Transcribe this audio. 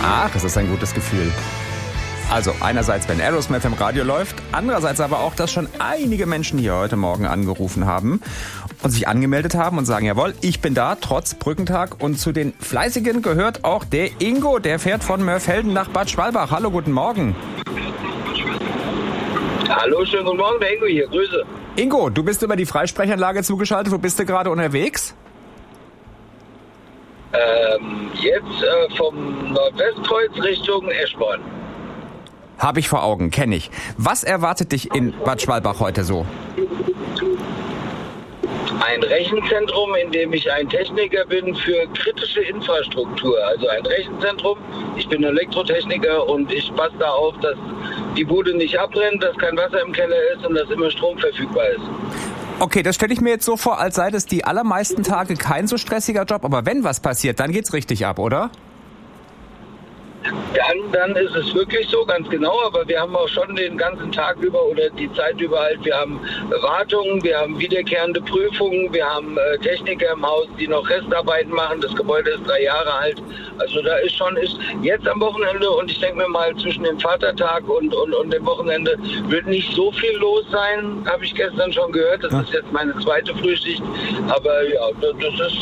Ach, das ist ein gutes Gefühl. Also einerseits, wenn Aerosmith im Radio läuft, andererseits aber auch, dass schon einige Menschen hier heute Morgen angerufen haben und sich angemeldet haben und sagen, jawohl, ich bin da, trotz Brückentag. Und zu den Fleißigen gehört auch der Ingo, der fährt von Mörfelden nach Bad Schwalbach. Hallo, guten Morgen. Hallo, schönen guten Morgen, der Ingo hier, Grüße. Ingo, du bist über die Freisprechanlage zugeschaltet, wo bist du gerade unterwegs? Jetzt vom Nordwestkreuz Richtung Eschborn. Habe ich vor Augen, kenne ich. Was erwartet dich in Bad Schwalbach heute so? Ein Rechenzentrum, in dem ich ein Techniker bin für kritische Infrastruktur. Also ein Rechenzentrum, ich bin Elektrotechniker und ich passe da auf, dass die Bude nicht abbrennt, dass kein Wasser im Keller ist und dass immer Strom verfügbar ist. Okay, das stelle ich mir jetzt so vor, als sei das die allermeisten Tage kein so stressiger Job. Aber wenn was passiert, dann geht's richtig ab, oder? Dann ist es wirklich so, ganz genau, aber wir haben auch schon den ganzen Tag über oder die Zeit über halt, wir haben Wartungen, wir haben wiederkehrende Prüfungen, wir haben Techniker im Haus, die noch Restarbeiten machen, das Gebäude ist 3 Jahre alt, also da ist jetzt am Wochenende und ich denke mir mal zwischen dem Vatertag und dem Wochenende wird nicht so viel los sein, habe ich gestern schon gehört, das ist jetzt meine zweite Frühschicht, aber ja, das ist